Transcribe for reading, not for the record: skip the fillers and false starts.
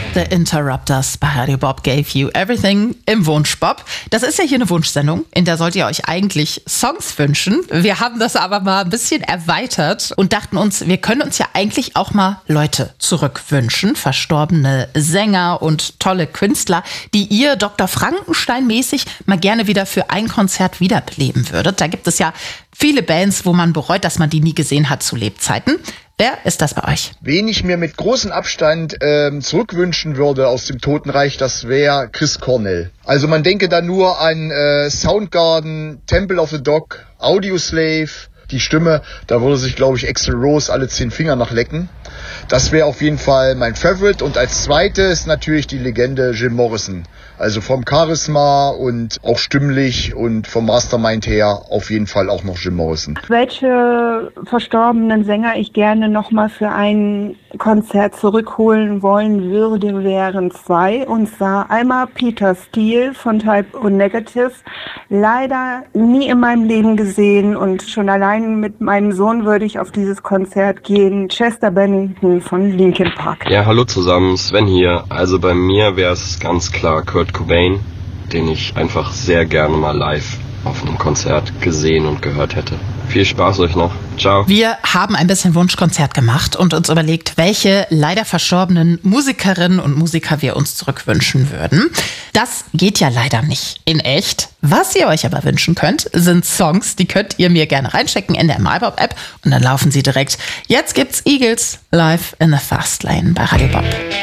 The Interrupters bei Radio Bob gave you everything im Wunsch Bob. Das ist ja hier eine Wunschsendung, in der sollt ihr euch eigentlich Songs wünschen. Wir haben das aber mal ein bisschen erweitert und dachten uns, wir können uns ja eigentlich auch mal Leute zurückwünschen, verstorbene Sänger und tolle Künstler, die ihr Dr. Frankenstein-mäßig mal gerne wieder für ein Konzert wiederbeleben würdet. Da gibt es ja viele Bands, wo man bereut, dass man die nie gesehen hat zu Lebzeiten. Wer ist das bei euch? Wen ich mir mit großem Abstand zurückwünschen würde aus dem Totenreich, das wäre Chris Cornell. Also man denke da nur an Soundgarden, Temple of the Dog, Audioslave. Die Stimme, da würde sich, glaube ich, Axl Rose alle 10 Finger nachlecken. Das wäre auf jeden Fall mein Favorite. Und als zweites natürlich die Legende Jim Morrison. Also vom Charisma und auch stimmlich und vom Mastermind her auf jeden Fall auch noch Jim Morrison. Welche verstorbenen Sänger ich gerne nochmal für ein Konzert zurückholen wollen würde, wären 2. Und zwar einmal Peter Steele von Type O Negative. Leider nie in meinem Leben gesehen und schon allein mit meinem Sohn würde ich auf dieses Konzert gehen. Chester Bennington von Linkin Park. Ja, hallo zusammen, Sven hier. Also bei mir wäre es ganz klar Kurt Cobain, den ich einfach sehr gerne mal live auf einem Konzert gesehen und gehört hätte. Viel Spaß euch noch. Ciao. Wir haben ein bisschen Wunschkonzert gemacht und uns überlegt, welche leider verstorbenen Musikerinnen und Musiker wir uns zurückwünschen würden. Das geht ja leider nicht in echt. Was ihr euch aber wünschen könnt, sind Songs, die könnt ihr mir gerne reinchecken in der MyBob-App und dann laufen sie direkt. Jetzt gibt's Eagles live in the Fast Lane bei Radio Bob.